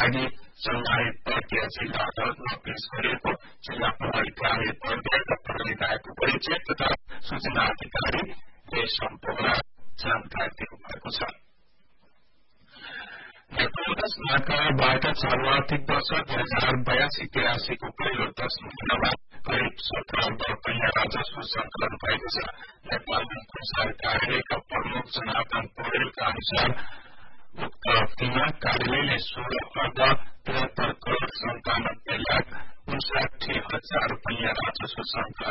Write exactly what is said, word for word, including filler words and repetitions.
लागि सम्मानित प्रक्रिया जिल्ला अदालतमा पेश गरिएको जिल्ला प्रहरी कार्य प्रक्रिया र प्रहरीको परिचय तथा सूचना अधिकारीले सम्पूर्ण जानकारी दिनुभएको छ। नेपाल महाकाबाट चालु आर्थिक वर्ष दुई हजार बयासी तिरासीको पहिलो दश महिनामा करिब सत्र अर्ब रुपियाँ राजस्व संकलन भएको छ। नेपाल प्रसार कार्यालयका प्रमुख जनार्दन पौडेलका अनुसार उक्त अवधिमा कार्यालयले सोह्र अर्ब त्रिहत्तर करोड़ सन्तानब्बे लाख उन्साठी हजार रुपियाँ राजस्व संकलन